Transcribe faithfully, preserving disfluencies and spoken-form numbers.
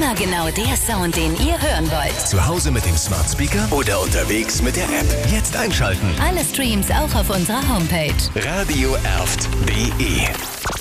Immer genau der Sound, den ihr hören wollt. Zu Hause mit dem Smart Speaker oder unterwegs mit der App. Jetzt einschalten. Alle Streams auch auf unserer Homepage. Radio Erft punkt de